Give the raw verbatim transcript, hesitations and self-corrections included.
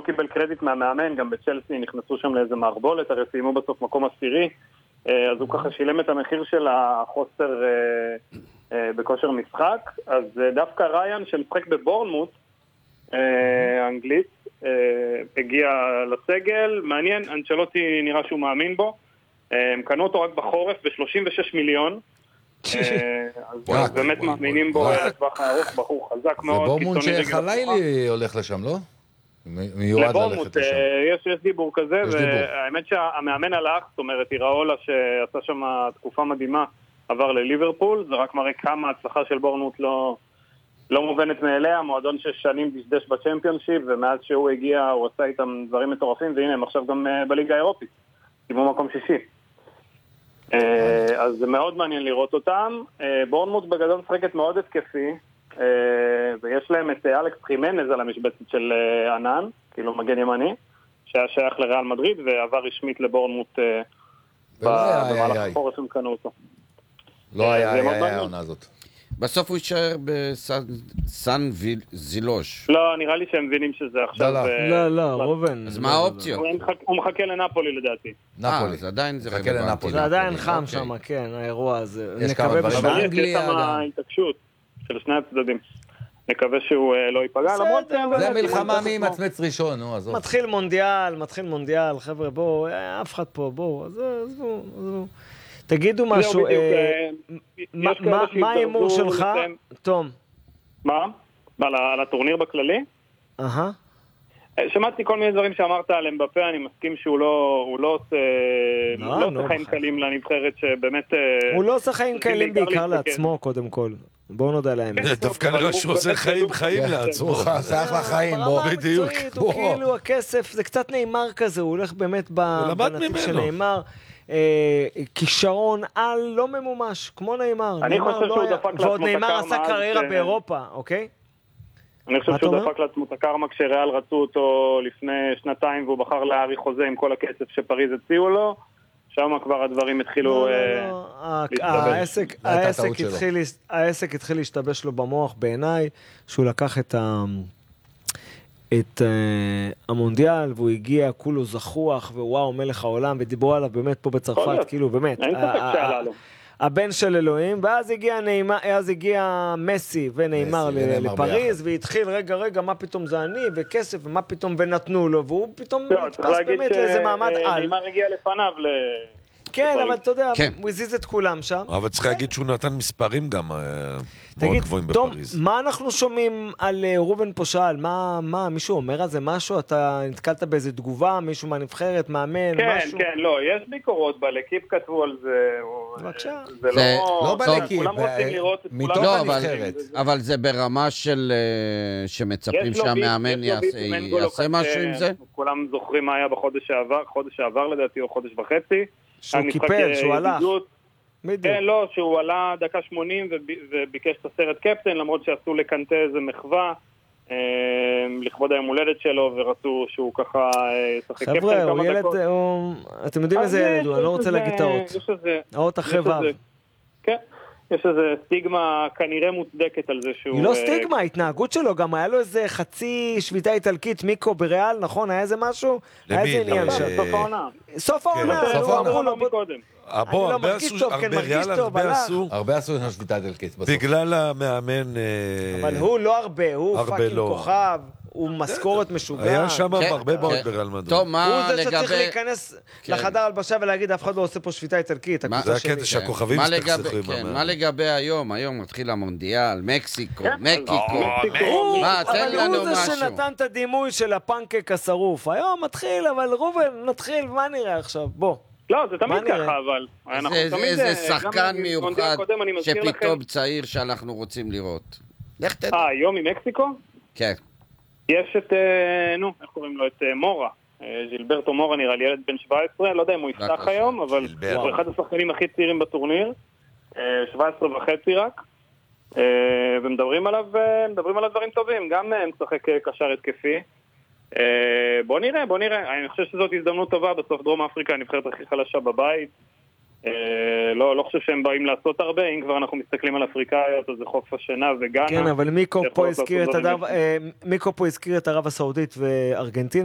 קיבל קרדיט מהמאמן, גם בצ'לסי נכנסו שם לאיזה מערבולת, הרי סיימו בסוף מקום עשירי, אז הוא ככה שילם את המחיר של החוסר בכושר משחק, אז דווקא ריין שמשחק בבורנמוט, אנגלית, הגיע לסגל, מעניין, אנצ'לוטי נראה שהוא מאמין בו, הם קנו אותו רק בחורף ב-שלושים ושש מיליון, אז באמת מאמינים בו לטווח הארוך, בחור חזק מאוד. זה בורנמוט שחלילי הולך לשם, לא? מיועד ללכת לשם. יש דיבור כזה, והאמת שהמאמן הלך, זאת אומרת, איראולה שעשה שם תקופה מדהימה, עבר לליברפול, זה רק מראה כמה ההצלחה של בורנמוט לא... לא מובנת מאליה, מועדון ששנים דשדש בצ'מפיונשיפ, ומאז שהוא הגיע הוא עשה איתם דברים מטורפים, והנה הם עכשיו גם בליגה האירופית, קיבלו מקום שישי. אז זה מאוד מעניין לראות אותם. בורנמוט בגדול משחקת מאוד התקפי, ויש להם את אלכס חימנז על המשבצת של ענן, כאילו מגן ימני, שהיה שייך לריאל מדריד, ועבר רשמית לבורנמוט במהלך החורף הם קנו אותו. לא היה, היה העונה הזאת. בסוף הוא יישאר בסן זילוש. לא, נראה לי שהם מבינים שזה עכשיו... לא, לא, רובן. אז מה האופציות? הוא מחכה לנפולי לדעתי. נפולי. זה עדיין זה רלוונטי. זה עדיין חם שם, כן, האירוע הזה. יש כמה דברים באנגליה. יש שם התעקשות של שני הצדדים. נקווה שהוא לא ייפגע. זה מלחמה מי מצמץ ראשון. מתחיל מונדיאל, מתחיל מונדיאל. חבר'ה, בואו, אף אחד פה, בואו. עזבו, עזבו. תגידו משהו, מה האימור שלך, תום? מה? על הטורניר בכללי? אהה. שמעתי כל מיני דברים שאמרת עליהם בפה, אני מסכים שהוא לא עושה חיים קלים לנבחרת שבאמת... הוא לא עושה חיים קלים בעיקר לעצמו קודם כל. בואו נודע להם. דווקא נראה שהוא עושה חיים חיים לעצמו. הוא עושה אחלה חיים, בוא. בדיוק. הוא כאילו הכסף, זה קצת נאמר כזה, הוא הולך באמת בנתיב של נאמר. כישרון על לא ממומש, כמו נאמר. אני חושב שהוא דפק לעצמו את הקרמה. ועוד נאמר עשה קריירה באירופה, אוקיי? אני חושב שהוא דפק לעצמו את הקרמה כשריאל רצו אותו לפני שנתיים והוא בחר להאריך חוזה עם כל הכסף שפריז הציעו לו. שם כבר הדברים התחילו להסתבש. העסק התחיל להשתבש לו במוח בעיניי, שהוא לקח את ה... את uh, המונדיאל, והוא הגיע כולו זכוח, ווואו, מלך העולם, ודיברו עליו באמת פה בצרפת, כאילו, באמת. אין ספק שעלה לו. הבן של אלוהים, ואז הגיע נאמר, אז הגיע מסי ונאמר לפריז, והתחיל, רגע, רגע, מה פתאום זה אני, וכסף, ומה פתאום ונתנו לו, והוא פתאום נתפס באמת לאיזה מעמד על. נאמר הגיע לפניו ל... כן, אבל אתה יודע, הוא הזיז את כולם שם. אבל צריך להגיד שהוא נתן מספרים גם מאוד גבוהים בפריז. תום, מה אנחנו שומעים על רובן פושל? מה, מישהו אומר על זה משהו? אתה נתקלת באיזה תגובה, מישהו מהנבחרת, מאמן, משהו? כן, כן, לא, יש ביקורות, בלקיפ כתבו על זה. בבקשה. זה לא בלקיפ, כולם רוצים לראות את כולם. מתוך הנבחרת. אבל זה ברמה של שמצפים שהמאמן יעשה משהו עם זה? כולם זוכרים מה היה בחודש שעבר, חודש שעבר לדעתי, או חודש וחצי. שהוא קיפל, שהוא הלך. כן, לא, שהוא עלה דקה שמונים וביקש את הסרט קפטן, למרות שעשו לקנטה איזה מחווה לכבוד היום הולדת שלו, ורצו שהוא ככה ישחק קפטן כמה דקות. חבר'ה, הוא ילד, אתם יודעים איזה ילד הוא, אני לא רוצה להגיד את האות. האות אחרי וו. כן. יש איזו סטיגמה כנראה מוצדקת על זה שהוא... היא לא סטיגמה, ההתנהגות שלו, גם היה לו איזה חצי שביתה איטלקית, מיקו בריאל, נכון? היה איזה משהו? היה איזה עניין שם. סוף העונה. סוף העונה. סוף העונה מקודם. אני לא מרגיש טוב, כן מרגיש טוב, הלך. הרבה עשו איזו שביתה איטלקית. בגלל המאמן... אבל הוא לא הרבה, הוא פאקינג כוכב. הוא משכורת משוגע. היה שם הרבה מאוד בריאל מדריד. טוב, מה לגבי... הוא זה שצריך להיכנס לחדר הלבשה ולהגיד, אף אחד לא עושה פה שביתה איטלקית. זה הקטע שהכוכבים שתחסכו עם המאמן. מה לגבי היום? היום מתחיל המונדיאל, מקסיקו, מקסיקו. מה, תן לנו משהו. הוא זה שנתן את הדימוי של הפנקק השרוף. היום מתחיל, אבל רובן, נתחיל, מה נראה עכשיו? בוא. לא, זה תמיד ככה, אבל... איזה שחקן מיוחד שפתאום צעיר שאנחנו רוצים לראות. לך תדע. אה, היום ממקסיקו? כן. יש את, נו, איך קוראים לו? את מורה. ז'ילברטו מורה נראה לי ילד בן שבע עשרה, לא יודע אם הוא יפתח היום, אבל הוא אחד השחקנים הכי צעירים בטורניר. שבע עשרה וחצי רק. ומדברים עליו, מדברים עליו דברים טובים. גם משחק קשר התקפי. בוא נראה, בוא נראה. אני חושב שזאת הזדמנות טובה. בסוף דרום אפריקה הנבחרת הכי חלשה בבית. לא, לא חושב שהם באים לעשות הרבה, אם כבר אנחנו מסתכלים על אפריקאיות, אז זה חוף השינה וגאנה. כן, אבל מיקו פה הזכיר את ערב הסעודית וארגנטינה.